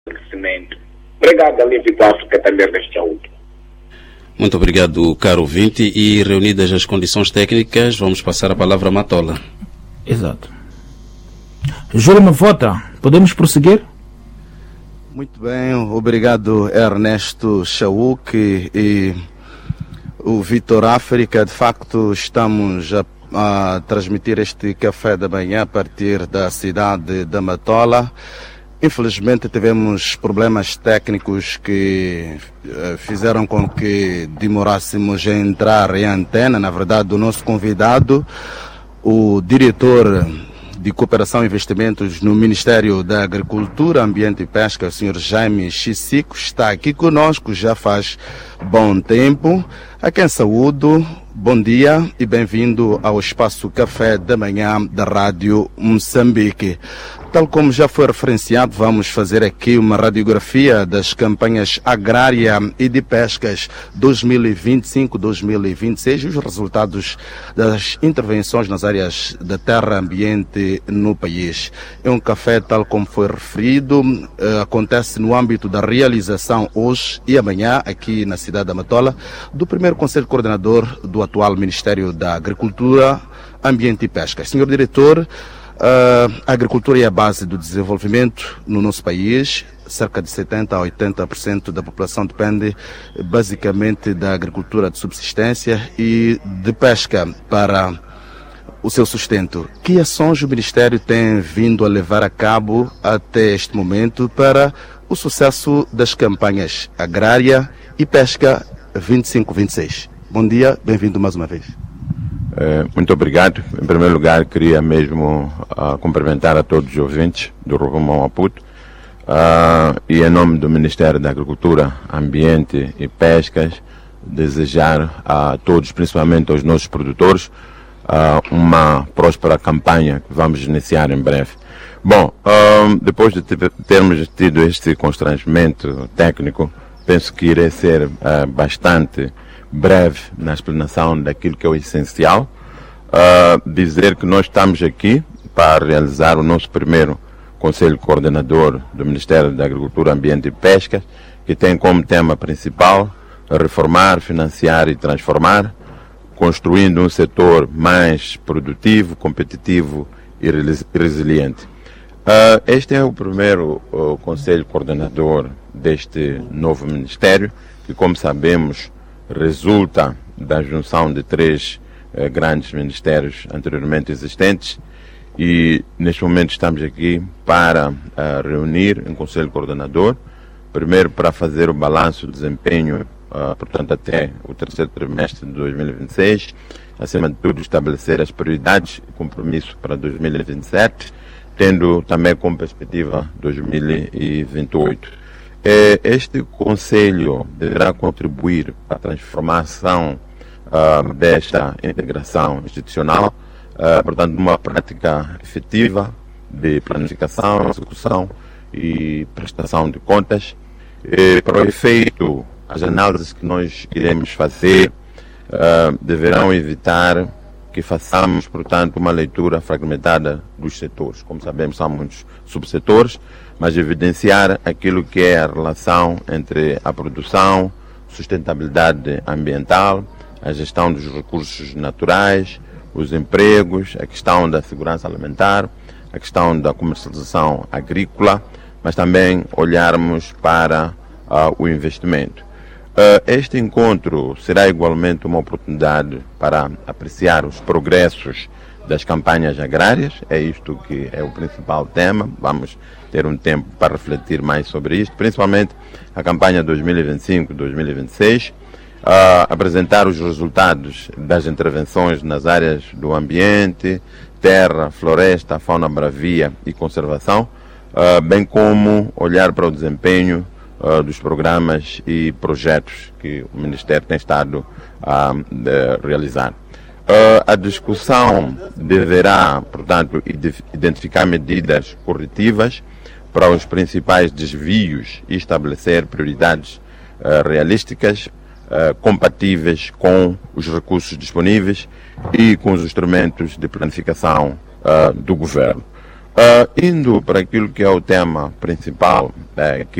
crescimento. Obrigado, Alívio da África, também deste saúde. Muito obrigado, caro ouvinte. E reunidas as condições técnicas, vamos passar a palavra a Matola. Exato. Júlio Mavota, podemos prosseguir? Muito bem, obrigado Ernesto Chauk e o Vitor África. De facto, estamos a transmitir este café da manhã a partir da cidade da Matola. Infelizmente tivemos problemas técnicos que fizeram com que demorássemos a entrar em antena. Na verdade, o nosso convidado, o diretor de Cooperação e Investimentos no Ministério da Agricultura, Ambiente e Pesca, o Sr. Jaime Chissico, está aqui conosco já faz bom tempo. A quem saúdo, bom dia e bem-vindo ao Espaço Café da Manhã da Rádio Moçambique. Tal como já foi referenciado, vamos fazer aqui uma radiografia das campanhas agrária e de pescas 2025-2026 e os resultados das intervenções nas áreas da terra ambiente no país. É um café, tal como foi referido, acontece no âmbito da realização hoje e amanhã, aqui na cidade da Matola, do primeiro Conselho Coordenador do atual Ministério da Agricultura, Ambiente e Pesca. Senhor Diretor, a agricultura é a base do desenvolvimento no nosso país. Cerca de 70% a 80% da população depende basicamente da agricultura de subsistência e de pesca para o seu sustento. Que ações o Ministério tem vindo a levar a cabo até este momento para o sucesso das campanhas agrária e pesca 25-26? Bom dia, bem-vindo mais uma vez. Muito obrigado. Em primeiro lugar, queria mesmo cumprimentar a todos os ouvintes do Rumo Maputo e em nome do Ministério da Agricultura, Ambiente e Pescas, desejar a todos, principalmente aos nossos produtores, uma próspera campanha que vamos iniciar em breve. Bom, depois de termos tido este constrangimento técnico, penso que irei ser bastante breve na explanação daquilo que é o essencial. Dizer que nós estamos aqui para realizar o nosso primeiro Conselho Coordenador do Ministério da Agricultura, Ambiente e Pesca, que tem como tema principal reformar, financiar e transformar, construindo um setor mais produtivo, competitivo e resiliente. Este é o primeiro Conselho Coordenador deste novo Ministério, que, como sabemos, resulta da junção de três grandes ministérios anteriormente existentes, e neste momento estamos aqui para reunir um Conselho Coordenador, primeiro para fazer o balanço do desempenho, portanto até o terceiro trimestre de 2026, acima de tudo estabelecer as prioridades e compromisso para 2027, tendo também como perspectiva 2028. Este Conselho deverá contribuir para a transformação desta integração institucional, portanto, numa prática efetiva de planificação, execução e prestação de contas. Para o efeito, as análises que nós iremos fazer deverão evitar que façamos, portanto, uma leitura fragmentada dos setores. Como sabemos, são muitos subsetores, mas evidenciar aquilo que é a relação entre a produção, sustentabilidade ambiental, a gestão dos recursos naturais, os empregos, a questão da segurança alimentar, a questão da comercialização agrícola, mas também olharmos para o investimento. Este encontro será igualmente uma oportunidade para apreciar os progressos das campanhas agrárias. É isto que é o principal tema. Vamos ter um tempo para refletir mais sobre isto, principalmente a campanha 2025-2026, apresentar os resultados das intervenções nas áreas do ambiente, terra, floresta, fauna bravia e conservação, bem como olhar para o desempenho dos programas e projetos que o Ministério tem estado a realizar. A discussão deverá, portanto, identificar medidas corretivas para os principais desvios e estabelecer prioridades realísticas, compatíveis com os recursos disponíveis e com os instrumentos de planificação do Governo. Indo para aquilo que é o tema principal, que